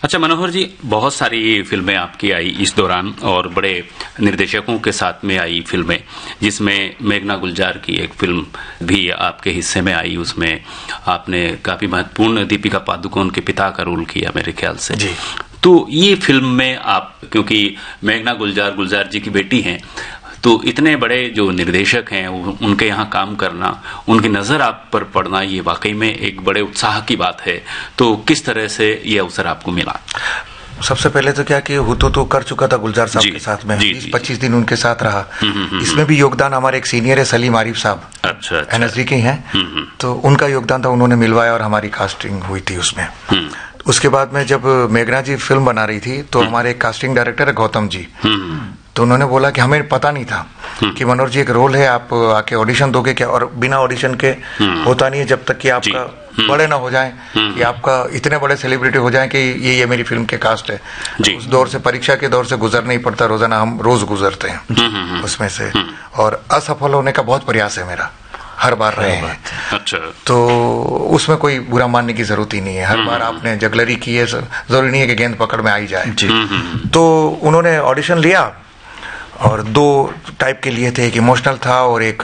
अच्छा मनोहर जी, बहुत सारी फिल्में आपकी आई इस दौरान और बड़े निर्देशकों के साथ में आई फिल्में, जिसमें मेघना गुलजार की एक फिल्म भी आपके हिस्से में आई। उसमें आपने काफी महत्वपूर्ण दीपिका पादुकोण के पिता का रोल किया मेरे ख्याल से जी। तो ये फिल्म में आप, क्योंकि मेघना गुलजार जी की बेटी हैं, तो इतने बड़े जो निर्देशक हैं उनके यहाँ काम करना, उनकी नजर आप पर पड़ना, ये वाकई में एक बड़े उत्साह की बात है। तो किस तरह से ये अवसर आपको मिला? सबसे पहले तो क्या कि हुतू तो कर चुका था गुलजार साहब के साथ में, 20-25 दिन उनके साथ रहा। इसमें भी योगदान हमारे एक सीनियर है सलीम आरिफ साहब, अच्छा। एनएसडी के हैं, तो उनका योगदान था, उन्होंने मिलवाया और हमारी कास्टिंग हुई थी उसमें। उसके बाद में जब मेघना जी फिल्म बना रही थी तो हमारे एक कास्टिंग डायरेक्टर है गौतम जी, तो उन्होंने बोला कि हमें पता नहीं था कि मनोहर जी एक रोल है, आप आके ऑडिशन दोगे क्या? और बिना ऑडिशन के होता नहीं है जब तक कि आपका बड़े ना हो जाएं, कि आपका इतने बड़े सेलिब्रिटी हो जाएं कि ये मेरी फिल्म के कास्ट है। उस दौर से, परीक्षा के दौर से गुजरना ही पड़ता, रोजाना हम रोज गुजरते हैं उसमें से, और असफल होने का बहुत प्रयास है मेरा, हर बार रहे हैं। अच्छा। तो उसमें कोई बुरा मानने की जरूरत ही नहीं है, हर बार आपने जगलरी की है, जरूरी नहीं है कि गेंद पकड़ में आई जाए। तो उन्होंने ऑडिशन लिया और 2 टाइप के लिए थे, एक इमोशनल था और एक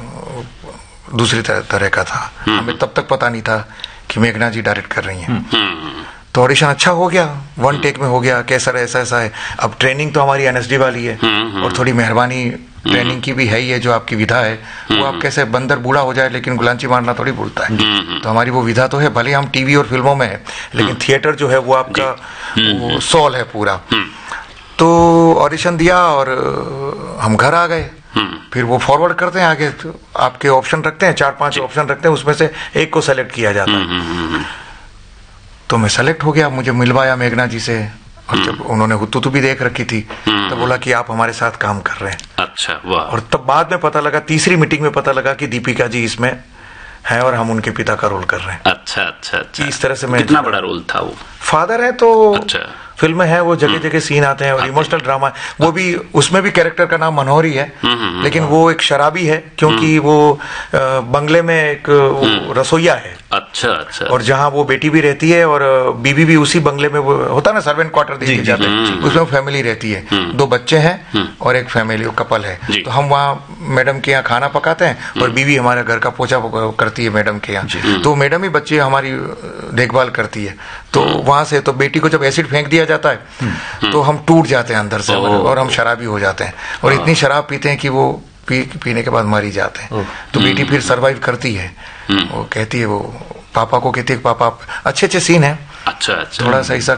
दूसरी तरह का था। हमें तब तक पता नहीं था कि मेघना जी डायरेक्ट कर रही हैं। तो ऑडिशन अच्छा हो गया, 1 टेक में हो गया, कैसा ऐसा है। अब ट्रेनिंग तो हमारी एनएसडी वाली है और थोड़ी मेहरबानी ट्रेनिंग की भी है ही है, जो आपकी विधा है वो आप कैसे बंदर बूढ़ा हो जाए लेकिन गुलांची मारना थोड़ी भूलता है। तो हमारी वो विधा तो है, भले हम टीवी और फिल्मों में है, लेकिन थिएटर जो है वो आपका वो सोल है पूरा। तो ऑडिशन दिया और हम घर आ गए। फिर वो फॉरवर्ड करते हैं आगे, तो आपके ऑप्शन रखते हैं, 4-5 ऑप्शन रखते हैं, उसमें से एक को सेलेक्ट किया जाता है। तो मैं सेलेक्ट हो गया, मुझे मिलवाया मेघना जी से, और जब उन्होंने हुतू भी देख रखी थी तो बोला कि आप हमारे साथ काम कर रहे हैं। अच्छा, वाह। और तब बाद में पता लगा, तीसरी मीटिंग में पता लगा कि दीपिका जी इसमें है और हम उनके पिता का रोल कर रहे हैं। अच्छा। इस तरह से मैं, कितना बड़ा रोल था वो? फादर है तो फिल्म है, वो जगह जगह सीन आते हैं और इमोशनल ड्रामा, वो भी, उसमें भी कैरेक्टर का नाम मनोहर ही है, लेकिन वो एक शराबी है, क्योंकि वो बंगले में एक रसोईया है। अच्छा। और जहाँ वो बेटी भी रहती है और बीवी भी उसी बंगले में, वो होता है ना सर्वेंट क्वार्टर दिए जाते हैं, उसमें फैमिली रहती है, 2 बच्चे हैं और एक फैमिली कपल है। तो हम वहाँ मैडम के यहाँ खाना पकाते हैं और बीवी हमारे घर का पोछा करती है मैडम के यहाँ, तो मैडम ही बच्चे हमारी देखभाल करती है। तो वहां से तो बेटी को जब एसिड फेंक दिया जाता है तो हम टूट जाते हैं अंदर से और हम शराबी हो जाते हैं, और इतनी शराब पीते हैं कि वो पीने के बाद मर ही जाते हैं। तो बेटी फिर सरवाइव करती है, वो कहती है, वो पापा को कहती है, पापा, अच्छे सीन है। अच्छा। थोड़ा सा ऐसा